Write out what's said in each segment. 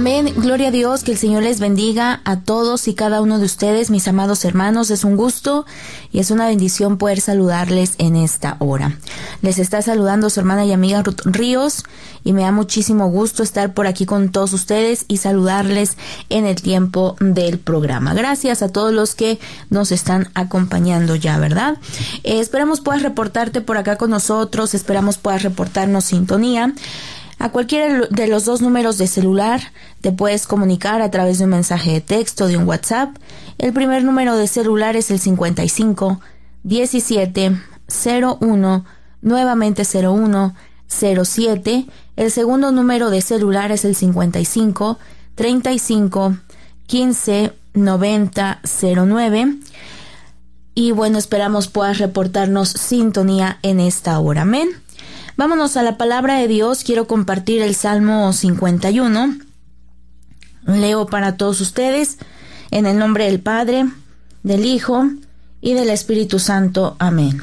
Amén, gloria a Dios, que el Señor les bendiga a todos y cada uno de ustedes, mis amados hermanos. Es un gusto y es una bendición poder saludarles en esta hora. Les está saludando su hermana y amiga Ruth Ríos y me da muchísimo gusto estar por aquí con todos ustedes y saludarles en el tiempo del programa. Gracias a todos los que nos están acompañando ya, ¿verdad? Esperamos puedas reportarte por acá con nosotros, esperamos puedas reportarnos sintonía. A cualquiera de los dos números de celular te puedes comunicar a través de un mensaje de texto, de un WhatsApp. El primer número de celular es el 55 17 01, nuevamente 01 07. El segundo número de celular es el 55 35 15 90 09. Y bueno, esperamos puedas reportarnos sintonía en esta hora. Amén. Vámonos a la palabra de Dios. Quiero compartir el Salmo 51. Leo para todos ustedes en el nombre del Padre, del Hijo y del Espíritu Santo. Amén.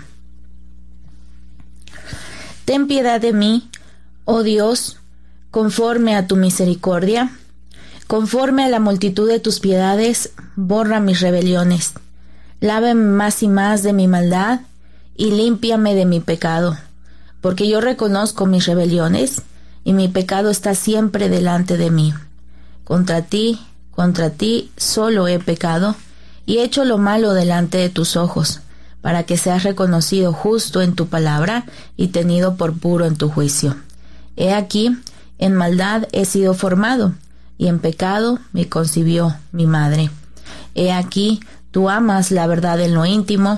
Ten piedad de mí, oh Dios, conforme a tu misericordia. Conforme a la multitud de tus piedades, borra mis rebeliones. Lávame más y más de mi maldad y límpiame de mi pecado. Porque yo reconozco mis rebeliones, y mi pecado está siempre delante de mí. Contra ti solo he pecado, y he hecho lo malo delante de tus ojos, para que seas reconocido justo en tu palabra, y tenido por puro en tu juicio. He aquí, en maldad he sido formado, y en pecado me concibió mi madre. He aquí, tú amas la verdad en lo íntimo,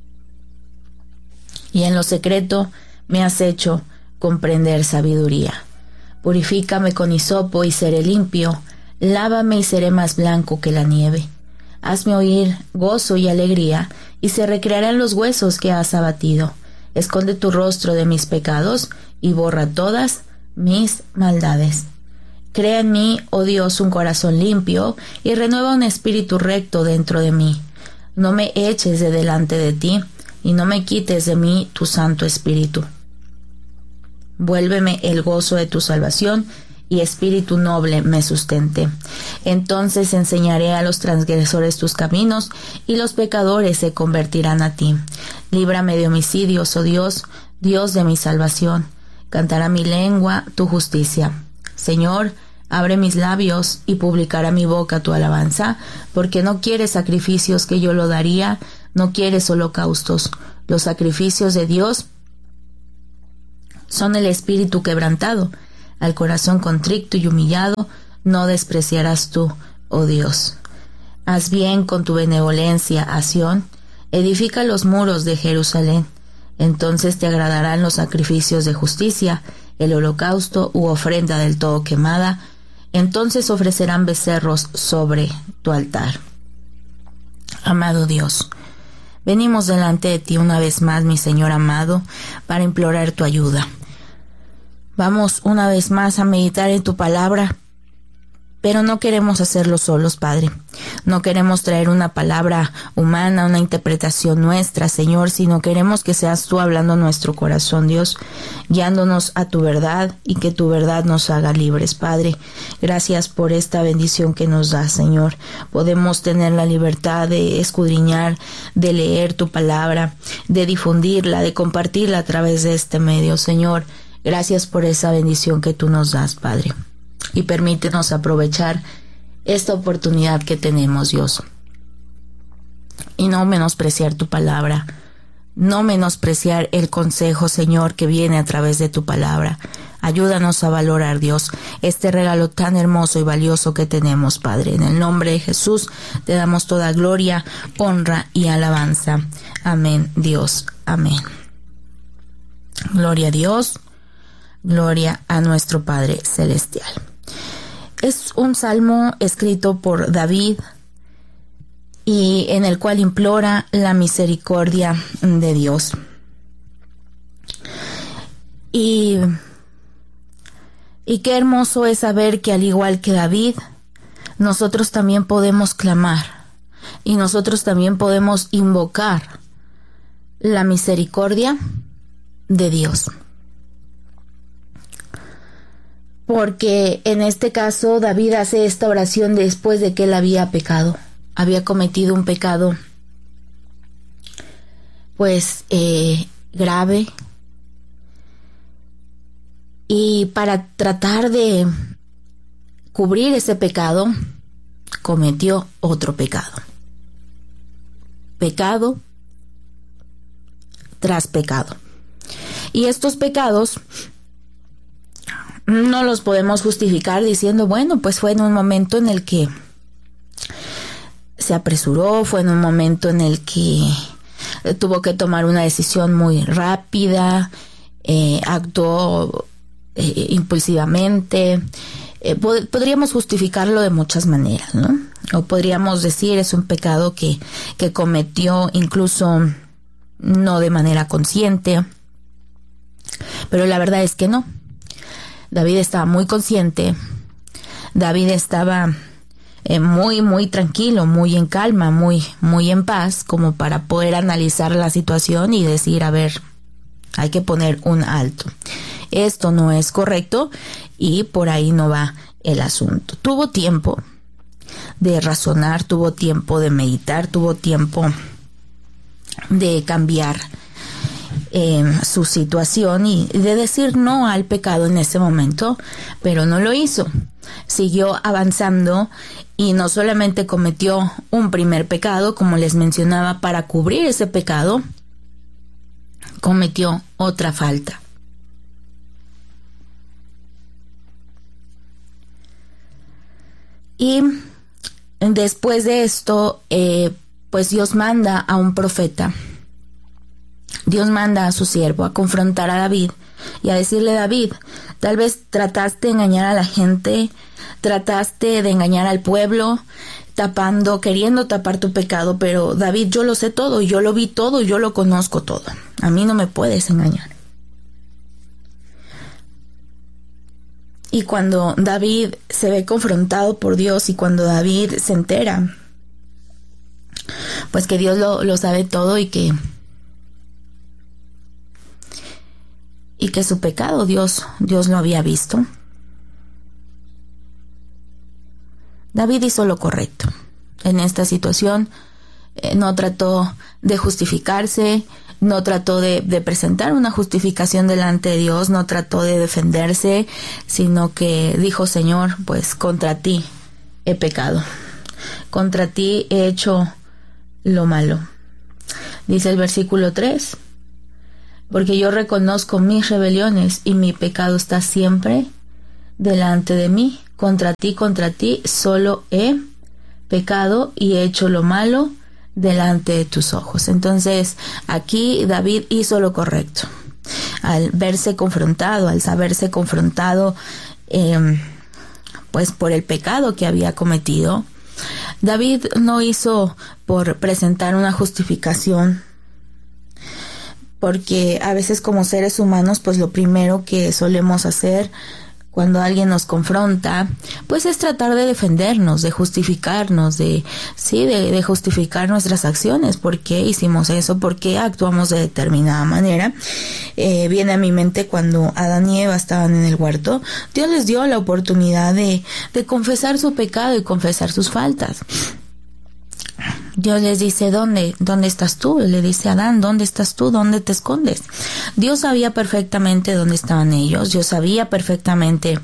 y en lo secreto me has hecho comprender sabiduría. Purifícame con hisopo y seré limpio, lávame y seré más blanco que la nieve. Hazme oír gozo y alegría, y se recrearán los huesos que has abatido. Esconde tu rostro de mis pecados, y borra todas mis maldades. Crea en mí, oh Dios, un corazón limpio, y renueva un espíritu recto dentro de mí. No me eches de delante de ti, y no me quites de mí tu Santo Espíritu. Vuélveme el gozo de tu salvación, y espíritu noble me sustente. Entonces enseñaré a los transgresores tus caminos, y los pecadores se convertirán a ti. Líbrame de homicidios, oh Dios, Dios de mi salvación. Cantará mi lengua tu justicia. Señor, abre mis labios, y publicará mi boca tu alabanza, porque no quieres sacrificios que yo lo daría, no quieres holocaustos. Los sacrificios de Dios son el espíritu quebrantado. Al corazón contrito y humillado no despreciarás tú, oh Dios. Haz bien con tu benevolencia a Sión, edifica los muros de Jerusalén. Entonces te agradarán los sacrificios de justicia, el holocausto u ofrenda del todo quemada. Entonces ofrecerán becerros sobre tu altar. Amado Dios, venimos delante de ti una vez más, mi Señor amado, para implorar tu ayuda. Vamos una vez más a meditar en tu palabra, pero no queremos hacerlo solos, Padre. No queremos traer una palabra humana, una interpretación nuestra, Señor, sino queremos que seas tú hablando a nuestro corazón, Dios, guiándonos a tu verdad y que tu verdad nos haga libres, Padre. Gracias por esta bendición que nos das, Señor. Podemos tener la libertad de escudriñar, de leer tu palabra, de difundirla, de compartirla a través de este medio, Señor. Gracias por esa bendición que tú nos das, Padre. Y permítenos aprovechar esta oportunidad que tenemos, Dios. Y no menospreciar tu palabra. No menospreciar el consejo, Señor, que viene a través de tu palabra. Ayúdanos a valorar, Dios, este regalo tan hermoso y valioso que tenemos, Padre. En el nombre de Jesús te damos toda gloria, honra y alabanza. Amén, Dios. Amén. Gloria a Dios. Gloria a nuestro Padre Celestial. Es un salmo escrito por David y en el cual implora la misericordia de Dios. Y qué hermoso es saber que al igual que David, nosotros también podemos clamar y nosotros también podemos invocar la misericordia de Dios. porque en este caso David hace esta oración después de que él había pecado, había cometido un pecado pues grave, y para tratar de cubrir ese pecado cometió otro pecado, pecado tras pecado, y estos pecados no los podemos justificar diciendo, bueno, pues fue en un momento en el que se apresuró, fue en un momento en el que tuvo que tomar una decisión muy rápida, actuó impulsivamente. Podríamos justificarlo de muchas maneras, ¿no? O podríamos decir es un pecado que cometió incluso no de manera consciente, pero la verdad es que no. David estaba muy consciente, David estaba muy tranquilo, muy en calma, muy en paz, como para poder analizar la situación y decir, a ver, hay que poner un alto. Esto no es correcto y por ahí no va el asunto. Tuvo tiempo de razonar, tuvo tiempo de meditar, tuvo tiempo de cambiar su situación y de decir no al pecado en ese momento, pero no lo hizo. Siguió avanzando y no solamente cometió un primer pecado, como les mencionaba, para cubrir ese pecado, cometió otra falta. Y después de esto, pues Dios manda a un profeta. Dios manda a su siervo a confrontar a David y a decirle, David, tal vez trataste de engañar a la gente, trataste de engañar al pueblo, queriendo tapar tu pecado, pero David, yo lo sé todo, yo lo vi todo, yo lo conozco todo. A mí no me puedes engañar. Y cuando David se ve confrontado por Dios y cuando David se entera, pues que Dios lo sabe todo y que su pecado Dios lo había visto, David hizo lo correcto. En esta situación no trató de justificarse, no trató de presentar una justificación delante de Dios, no trató de defenderse, sino que dijo, Señor, pues contra ti he pecado, contra ti he hecho lo malo. Dice el versículo 3, porque yo reconozco mis rebeliones y mi pecado está siempre delante de mí. Contra ti, solo he pecado y he hecho lo malo delante de tus ojos. Entonces, aquí David hizo lo correcto. Al verse confrontado, al saberse confrontado, pues por el pecado que había cometido, David no hizo por presentar una justificación, porque a veces como seres humanos, pues lo primero que solemos hacer cuando alguien nos confronta, pues es tratar de defendernos, de justificarnos, de justificar nuestras acciones. ¿Por qué hicimos eso? ¿Por qué actuamos de determinada manera? Viene a mi mente cuando Adán y Eva estaban en el huerto, Dios les dio la oportunidad de confesar su pecado y confesar sus faltas. Dios les dice, ¿dónde estás tú? Le dice a Adán, ¿dónde estás tú? ¿Dónde te escondes? Dios sabía perfectamente dónde estaban ellos. Dios sabía perfectamente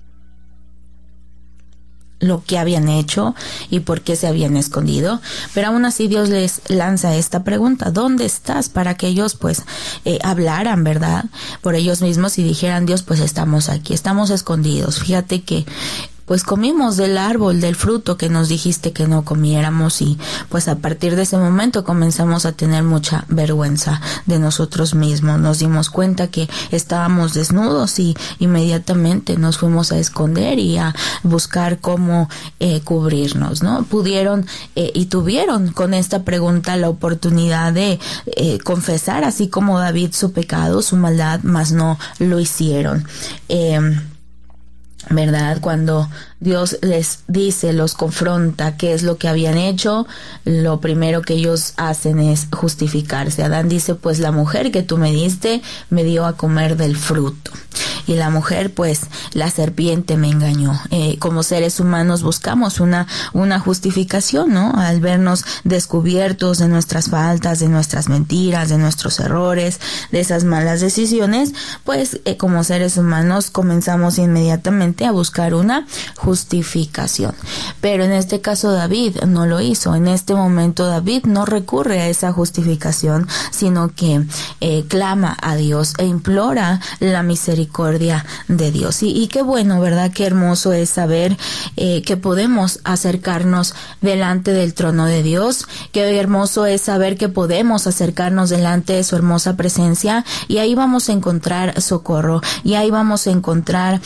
lo que habían hecho y por qué se habían escondido. Pero aún así Dios les lanza esta pregunta, ¿dónde estás? Para que ellos pues hablaran, ¿verdad? Por ellos mismos y dijeran, Dios, pues estamos aquí, estamos escondidos. Fíjate que pues comimos del árbol, del fruto que nos dijiste que no comiéramos, y pues a partir de ese momento comenzamos a tener mucha vergüenza de nosotros mismos. Nos dimos cuenta que estábamos desnudos y inmediatamente nos fuimos a esconder y a buscar cómo cubrirnos, ¿no? Pudieron y tuvieron con esta pregunta la oportunidad de confesar, así como David, su pecado, su maldad, mas no lo hicieron. ¿Verdad? Cuando Dios les dice, los confronta, qué es lo que habían hecho, lo primero que ellos hacen es justificarse. Adán dice, pues la mujer que tú me diste me dio a comer del fruto. y la mujer, pues la serpiente me engañó. Como seres humanos buscamos una justificación, ¿no? Al vernos descubiertos de nuestras faltas, de nuestras mentiras, de nuestros errores, de esas malas decisiones, pues como seres humanos comenzamos inmediatamente a buscar una justificación. Pero en este caso David no lo hizo. En este momento David no recurre a esa justificación, sino que clama a Dios e implora la misericordia de Dios. Y qué bueno, ¿verdad? Qué hermoso es saber que podemos acercarnos delante del trono de Dios. Qué hermoso es saber que podemos acercarnos delante de su hermosa presencia, y ahí vamos a encontrar socorro, y ahí vamos a encontrar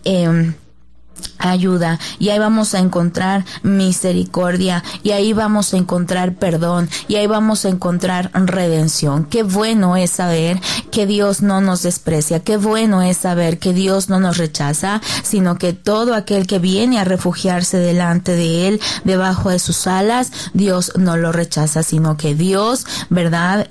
ayuda, y ahí vamos a encontrar misericordia, y ahí vamos a encontrar perdón, y ahí vamos a encontrar redención. Qué bueno es saber que Dios no nos desprecia, qué bueno es saber que Dios no nos rechaza, sino que todo aquel que viene a refugiarse delante de Él, debajo de sus alas, Dios no lo rechaza, sino que Dios, ¿verdad?,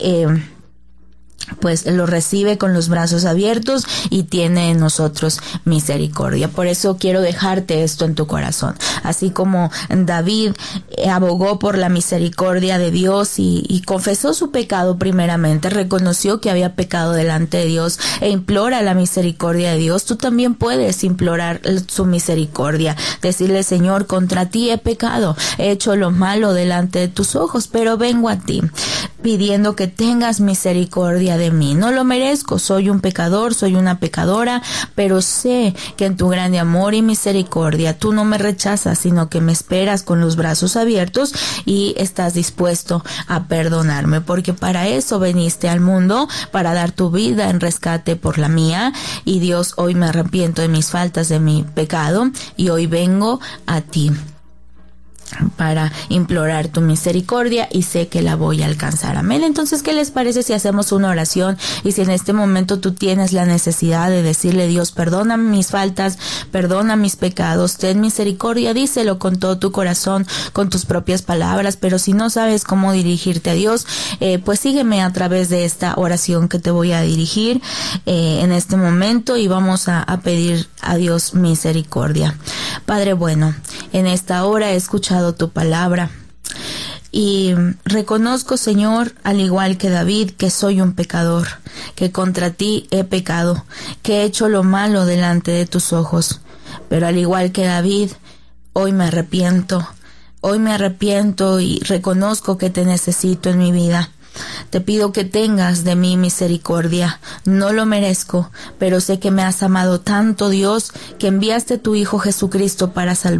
pues lo recibe con los brazos abiertos y tiene en nosotros misericordia. Por eso quiero dejarte esto en tu corazón. Así como David abogó por la misericordia de Dios y confesó su pecado primeramente, reconoció que había pecado delante de Dios e implora la misericordia de Dios, tú también puedes implorar su misericordia. Decirle: Señor, contra ti he pecado, he hecho lo malo delante de tus ojos, pero vengo a ti pidiendo que tengas misericordia de mí. No lo merezco, soy un pecador, soy una pecadora, pero sé que en tu grande amor y misericordia tú no me rechazas, sino que me esperas con los brazos abiertos y estás dispuesto a perdonarme, porque para eso viniste al mundo, para dar tu vida en rescate por la mía. Y Dios, hoy me arrepiento de mis faltas, de mi pecado, y hoy vengo a ti para implorar tu misericordia, y sé que la voy a alcanzar. Amén. Entonces, ¿qué les parece si hacemos una oración? Y si en este momento tú tienes la necesidad de decirle: Dios, perdona mis faltas, perdona mis pecados, ten misericordia, díselo con todo tu corazón, con tus propias palabras. Pero si no sabes cómo dirigirte a Dios, pues sígueme a través de esta oración que te voy a dirigir en este momento, y vamos a pedir a Dios misericordia. Padre bueno, en esta hora he escuchado tu palabra y reconozco, Señor, al igual que David, que soy un pecador, que contra ti he pecado, que he hecho lo malo delante de tus ojos. Pero al igual que David, hoy me arrepiento y reconozco que te necesito en mi vida. Te pido que tengas de mí misericordia. No lo merezco, pero sé que me has amado tanto, Dios, que enviaste a tu Hijo Jesucristo para salvarme.